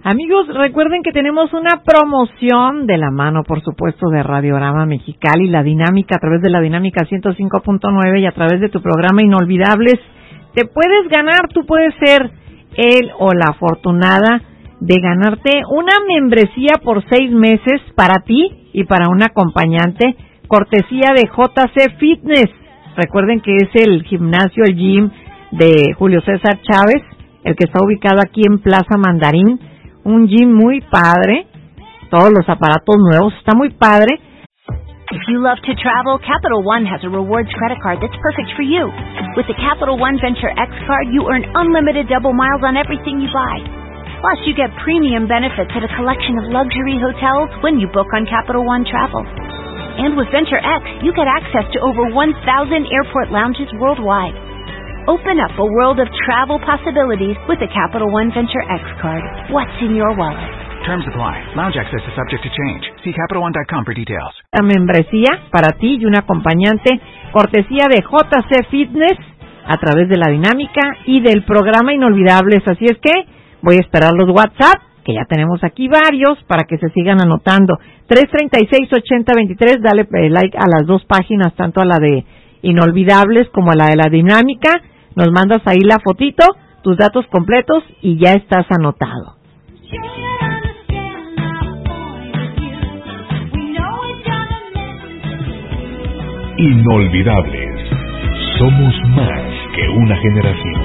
Amigos, recuerden que tenemos una promoción de la mano, por supuesto, de Radiorama Mexicali, la dinámica a través de la dinámica 105.9 y a través de tu programa Inolvidables. Te puedes ganar, tú puedes ser el o la afortunada de ganarte una membresía por 6 meses para ti y para un acompañante, cortesía de JC Fitness. Recuerden que es el gimnasio, el gym de Julio César Chávez, el que está ubicado aquí en Plaza Mandarín. Un gym muy padre, todos los aparatos nuevos, está muy padre. If you love to travel, Capital One has a rewards credit card that's perfect for you. With the Capital One Venture X card, you earn unlimited double miles on everything you buy. Plus, you get premium benefits at a collection of luxury hotels when you book on Capital One Travel. And with Venture X, you get access to over 1,000 airport lounges worldwide. Open up a world of travel possibilities with the Capital One Venture X card. What's in your wallet? Terms apply. Lounge access is subject to change. See CapitalOne.com for details. La membresía para ti y un acompañante, cortesía de JC Fitness a través de la dinámica y del programa Inolvidables. Así es que voy a esperar los WhatsApp, que ya tenemos aquí varios, para que se sigan anotando. 336-8023, dale like a las dos páginas, tanto a la de Inolvidables como a la de la dinámica. Nos mandas ahí la fotito, tus datos completos y ya estás anotado. Inolvidables. Somos más que una generación.